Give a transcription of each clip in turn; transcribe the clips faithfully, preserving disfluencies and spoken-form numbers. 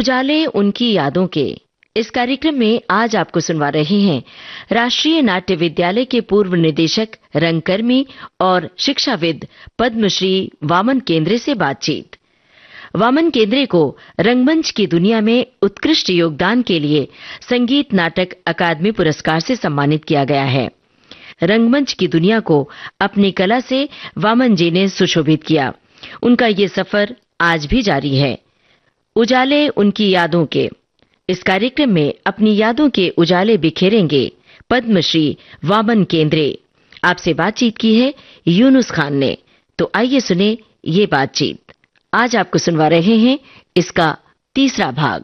उजाले उनकी यादों के इस कार्यक्रम में आज आपको सुनवा रहे हैं राष्ट्रीय नाट्य विद्यालय के पूर्व निदेशक, रंगकर्मी और शिक्षाविद पद्मश्री वामन केन्द्रे से बातचीत। वामन केन्द्रे को रंगमंच की दुनिया में उत्कृष्ट योगदान के लिए संगीत नाटक अकादमी पुरस्कार से सम्मानित किया गया है। रंगमंच की दुनिया को अपनी कला से वामन जी ने सुशोभित किया। उनका ये सफर आज भी जारी है। उजाले उनकी यादों के इस कार्यक्रम में अपनी यादों के उजाले बिखेरेंगे पद्मश्री वामन केन्द्रे। आपसे बातचीत की है यूनुस खान ने। तो आइए सुने ये बातचीत। आज आपको सुनवा रहे हैं इसका तीसरा भाग।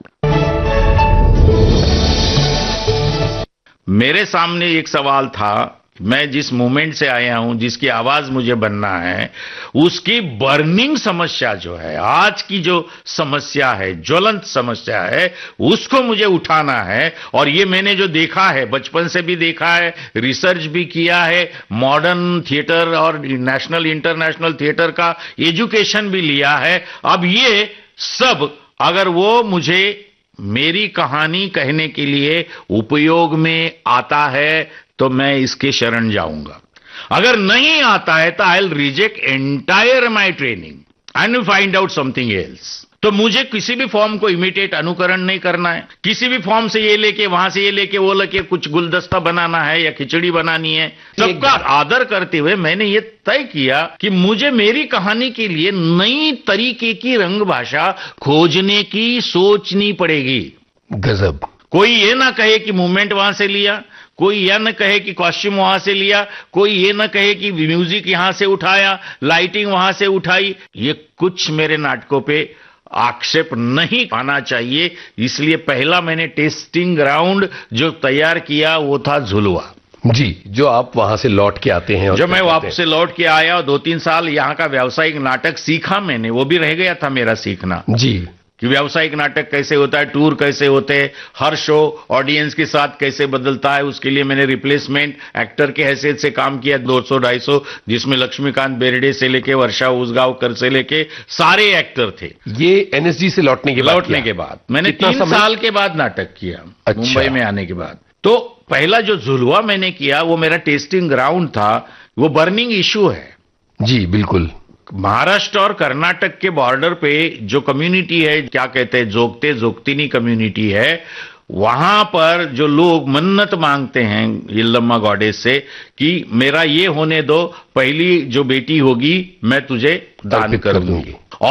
मेरे सामने एक सवाल था, मैं जिस मूवमेंट से आया हूं, जिसकी आवाज मुझे बनना है, उसकी बर्निंग समस्या जो है, आज की जो समस्या है, ज्वलंत समस्या है, उसको मुझे उठाना है। और ये मैंने जो देखा है, बचपन से भी देखा है, रिसर्च भी किया है, मॉडर्न थिएटर और नेशनल इंटरनेशनल थिएटर का एजुकेशन भी लिया है। अब ये सब अगर वो मुझे मेरी कहानी कहने के लिए उपयोग में आता है तो मैं इसके शरण जाऊंगा। अगर नहीं आता है तो I will reject entire my training and find out something else. तो मुझे किसी भी फॉर्म को इमिटेट, अनुकरण नहीं करना है। किसी भी फॉर्म से ये लेके, वहां से ये लेके, वो लेके कुछ गुलदस्ता बनाना है या खिचड़ी बनानी है। सबका आदर करते हुए मैंने ये तय किया कि मुझे मेरी कहानी के लिए नई तरीके की रंग भाषा खोजने की सोचनी पड़ेगी। गजब। कोई ये ना कहे कि मूवमेंट वहां से लिया, कोई यह न कहे कि कॉस्ट्यूम वहां से लिया, कोई ये न कहे कि म्यूजिक यहां से उठाया, लाइटिंग वहां से उठाई। ये कुछ मेरे नाटकों पे आक्षेप नहीं आना चाहिए। इसलिए पहला मैंने टेस्टिंग ग्राउंड जो तैयार किया वो था झुलवा। जी, जो आप वहां से लौट के आते हैं। जब मैं वापस से लौट के आया और दो तीन साल यहाँ का व्यावसायिक नाटक सीखा मैंने, वो भी रह गया था मेरा सीखना जी, कि व्यावसायिक नाटक कैसे होता है, टूर कैसे होते हैं, हर शो ऑडियंस के साथ कैसे बदलता है। उसके लिए मैंने रिप्लेसमेंट एक्टर के हैसियत से काम किया, दो सौ ढाई सौ, जिसमें लक्ष्मीकांत बेर्डे से लेके वर्षा उसगांवकर से लेके सारे एक्टर थे। ये एनएसजी से लौटने के बाद लौटने के बाद मैंने तीन साल के बाद नाटक किया। अच्छा। मुंबई में आने के बाद तो पहला जो झुलवा मैंने किया वो मेरा टेस्टिंग ग्राउंड था। वो बर्निंग इशू है। जी बिल्कुल। महाराष्ट्र और कर्नाटक के बॉर्डर पे जो कम्युनिटी है, क्या कहते हैं, जोगते जोगतिनी कम्युनिटी है, वहां पर जो लोग मन्नत मांगते हैं यल्लम्मा गॉडेस से कि मेरा ये होने दो, पहली जो बेटी होगी मैं तुझे दान कर दूंगी।